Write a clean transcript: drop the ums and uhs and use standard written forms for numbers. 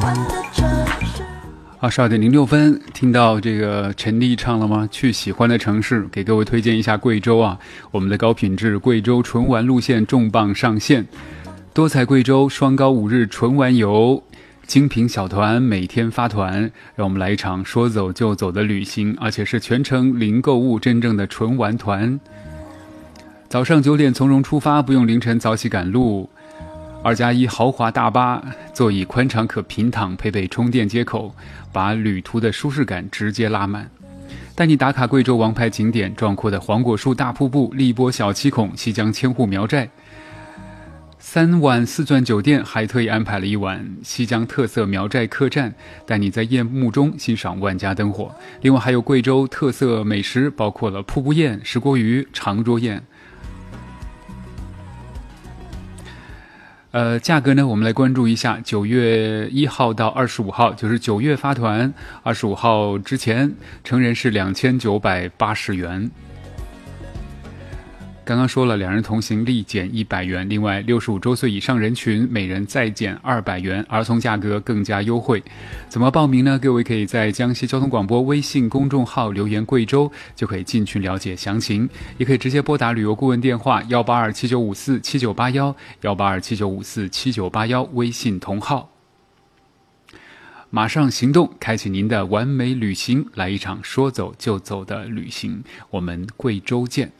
22:06，听到这个陈粒唱了吗？去喜欢的城市，给各位推荐一下贵州啊，我们的高品质贵州纯玩路线重磅上线，多彩贵州双高5日纯玩游，精品小团每天发团，让我们来一场说走就走的旅行，而且是全程零购物，真正的纯玩团。早上9点从容出发，不用凌晨早起赶路。2+1豪华大巴，座椅宽敞可平躺，配备充电接口，把旅途的舒适感直接拉满。带你打卡贵州王牌景点：壮阔的黄果树大瀑布、荔波小七孔、西江千户苗寨。3晚4钻酒店，还特意安排了1晚西江特色苗寨客栈，带你在夜幕中欣赏万家灯火。另外还有贵州特色美食，包括了瀑布宴、石锅鱼、长桌宴。价格呢，我们来关注一下9月1号到25号，就是9月发团，25号之前，成人是2980元。刚刚说了，两人同行立减100元，另外65周岁以上人群每人再减200元，儿童价格更加优惠。怎么报名呢？各位可以在江西交通广播微信公众号留言贵州，就可以进群了解详情，也可以直接拨打旅游顾问电话18279547981 18279547981，微信同号。马上行动，开启您的完美旅行，来一场说走就走的旅行，我们贵州见。